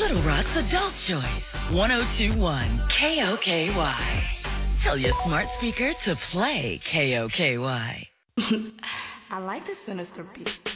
Little Rock's Adult Choice, 1021 KOKY. Tell your smart speaker to play KOKY. I like the sinister beat.